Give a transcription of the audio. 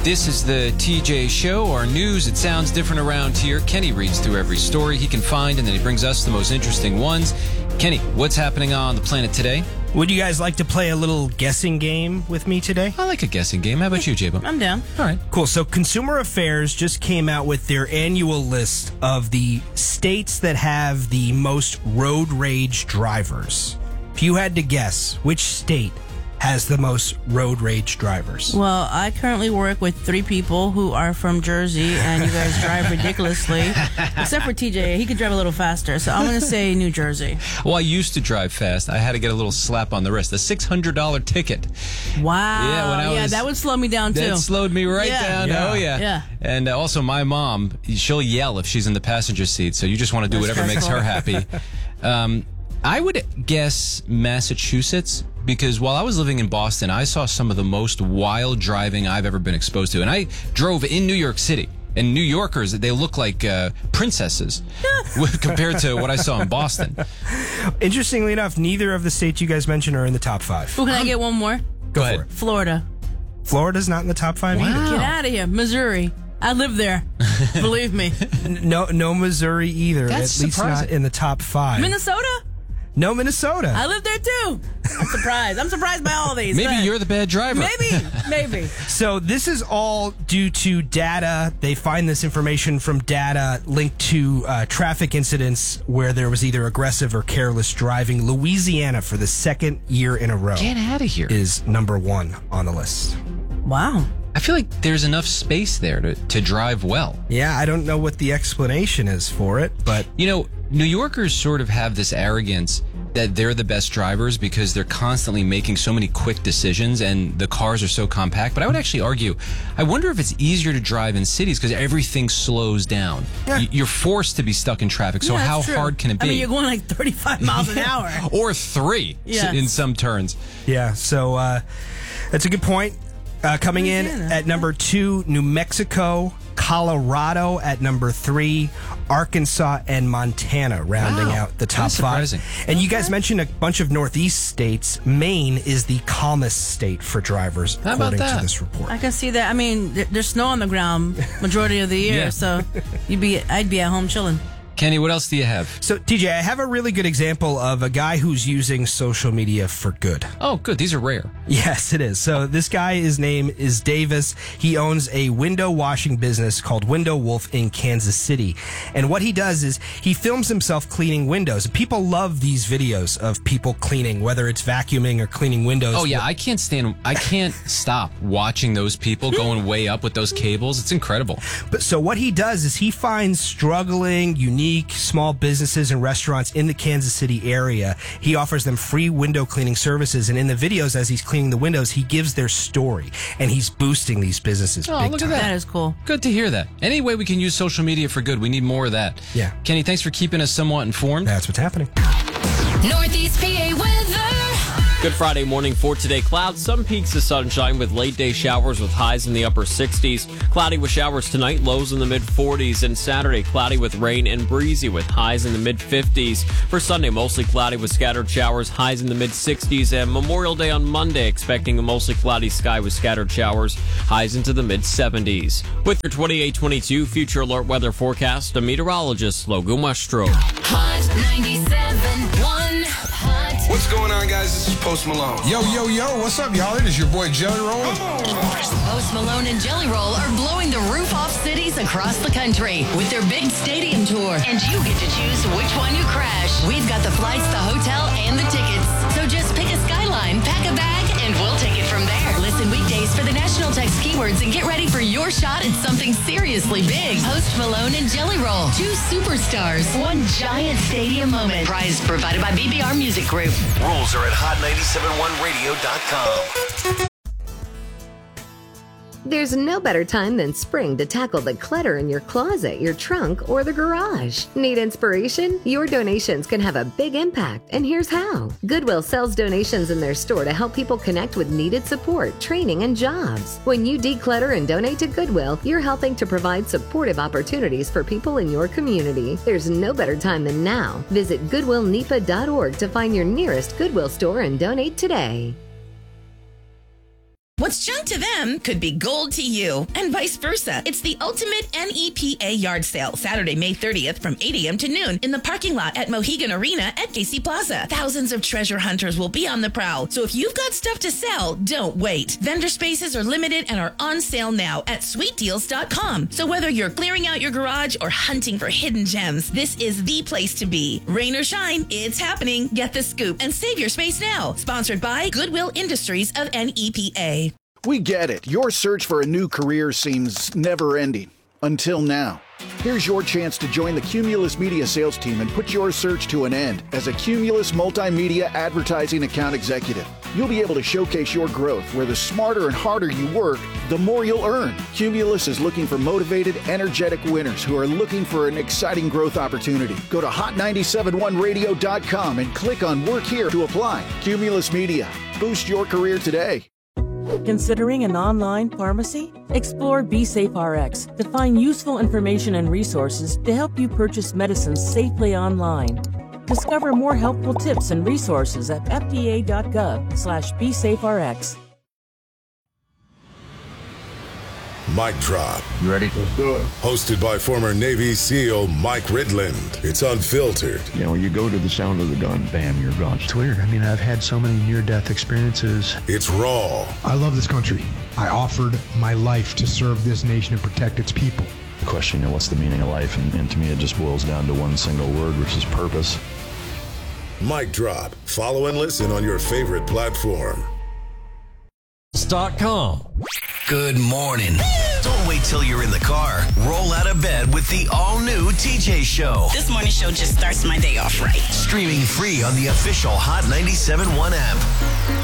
This is the TJ Show, our news. It sounds different around here. Kenny reads through every story he can find, and then he brings us the most interesting ones. Kenny, what's happening on the planet today? Would you guys like to play a little guessing game with me today? I like a guessing game. How about you, J-Bo? I'm down. All right. Cool. So Consumer Affairs just came out with their annual list of the states that have the most road rage drivers. If you had to guess, which state has the most road rage drivers? Well, I currently work with 3 people who are from Jersey, and you guys drive ridiculously. Except for TJ, he could drive a little faster, so I'm going to say New Jersey. Well, I used to drive fast. I had to get a little slap on the wrist. A $600 ticket. Wow. Yeah, when I was, that would slow me down, too. That slowed me right Yeah. down. Yeah. Oh, yeah. Yeah. And also, my mom, she'll yell if she's in the passenger seat, so you just want to do That's whatever makes her stressful. happy. I would guess Massachusetts, because while I was living in Boston, I saw some of the most wild driving I've ever been exposed to. And I drove in New York City. And New Yorkers, they look like princesses compared to what I saw in Boston. Interestingly enough, neither of the states you guys mentioned are in the top 5. Ooh, can I get one more? Go for ahead. it. Florida. Florida's not in the top 5 either. Get out of here. Missouri. I live there. Believe me. No Missouri either. That's at least surprising. not in the top 5. Minnesota? No Minnesota. I live there, too. I'm surprised. I'm surprised by all these. Maybe you're the bad driver. Maybe. So this is all due to data. They find this information from data linked to traffic incidents where there was either aggressive or careless driving. Louisiana, for the second year in a row, Get out of here. is number 1 on the list. Wow. I feel like there's enough space there to drive well. Yeah, I don't know what the explanation is for it, but You know, New Yorkers sort of have this arrogance that they're the best drivers because they're constantly making so many quick decisions and the cars are so compact. But I would actually argue, I wonder if it's easier to drive in cities because everything slows down. Yeah. You're forced to be stuck in traffic. So Yeah, how that's true. hard can it be? I mean, you're going like 35 miles an hour. Or 3 Yes. in some turns. yeah, so that's a good point. Coming in Louisiana. at number 2, New Mexico, Colorado at number 3, Arkansas and Montana rounding Wow. out the top That's 5. surprising. And you guys mentioned a bunch of Northeast states. Maine is the calmest state for drivers, How about according to that? this report. I can see that. I mean, there's snow on the ground majority of the year, Yeah. so I'd be at home chilling. Kenny, what else do you have? So, TJ, I have a really good example of a guy who's using social media for good. Oh, good. These are rare. Yes, it is. So this guy, his name is Davis. He owns a window washing business called Window Wolf in Kansas City. And what he does is he films himself cleaning windows. People love these videos of people cleaning, whether it's vacuuming or cleaning windows. Oh, yeah. I can't stop watching those people going way up with those cables. It's incredible. But so what he does is he finds struggling, unique small businesses and restaurants in the Kansas City area. He offers them free window cleaning services. And in the videos, as he's cleaning the windows, he gives their story. And he's boosting these businesses Oh, big look at time. that. That is cool. Good to hear that. Any way we can use social media for good, we need more of that. Yeah. Kenny, thanks for keeping us somewhat informed. That's what's happening. Northeast PA weather. Good Friday morning for today. Clouds, some peaks of sunshine with late day showers with highs in the upper 60s. Cloudy with showers tonight, lows in the mid 40s. And Saturday, cloudy with rain and breezy with highs in the mid 50s. For Sunday, mostly cloudy with scattered showers, highs in the mid 60s. And Memorial Day on Monday, expecting a mostly cloudy sky with scattered showers, highs into the mid 70s. With your 2822 Future Alert Weather Forecast, a meteorologist, Logan Westro. Hot 97.1. Hot. What's going on, guys? This is Post Malone. Yo, what's up, y'all? It is your boy Jelly Roll. Post Malone and Jelly Roll are blowing the roof off cities across the country with their big stadium tour. And you get to choose which one you crash. We've got the flights, the hotel, and the tickets. So just pick a skyline, pack a bag, and we'll take it from there. Listen weekdays for the national text keywords and get ready for your shot at something seriously big. Post Malone and Jelly Roll. 2 superstars. 1 giant stadium moment. Prize provided by BBR Music Group. Rules are at hot971radio.com. There's no better time than spring to tackle the clutter in your closet, your trunk, or the garage. Need inspiration? Your donations can have a big impact, and here's how. Goodwill sells donations in their store to help people connect with needed support, training, and jobs. When you declutter and donate to Goodwill, you're helping to provide supportive opportunities for people in your community. There's no better time than now. Visit goodwillnepa.org to find your nearest Goodwill store and donate today. What's junk to them could be gold to you, and vice versa. It's the ultimate NEPA yard sale, Saturday, May 30th from 8 a.m. to noon in the parking lot at Mohegan Arena at KC Plaza. Thousands of treasure hunters will be on the prowl, so if you've got stuff to sell, don't wait. Vendor spaces are limited and are on sale now at sweetdeals.com. So whether you're clearing out your garage or hunting for hidden gems, this is the place to be. Rain or shine, it's happening. Get the scoop and save your space now. Sponsored by Goodwill Industries of NEPA. We get it. Your search for a new career seems never-ending. Until now. Here's your chance to join the Cumulus Media sales team and put your search to an end as a Cumulus Multimedia Advertising Account Executive. You'll be able to showcase your growth where the smarter and harder you work, the more you'll earn. Cumulus is looking for motivated, energetic winners who are looking for an exciting growth opportunity. Go to hot971radio.com and click on Work Here to apply. Cumulus Media. Boost your career today. Considering an online pharmacy? Explore BeSafeRx to find useful information and resources to help you purchase medicines safely online. Discover more helpful tips and resources at fda.gov/BeSafeRx. Mic Drop. You ready? Let's do it. Hosted by former Navy SEAL Mike Ridland. It's unfiltered. You know, you go to the sound of the gun, bam, you're gone. It's weird. I mean, I've had so many near-death experiences. It's raw. I love this country. I offered my life to serve this nation and protect its people. The question, you know, what's the meaning of life? And to me, it just boils down to one single word, which is purpose. Mic Drop. Follow and listen on your favorite platform. .com. Good morning. Don't wait till you're in the car. Roll out of bed with the all-new TJ Show. This morning show just starts my day off right. Streaming free on the official Hot 97.1 app.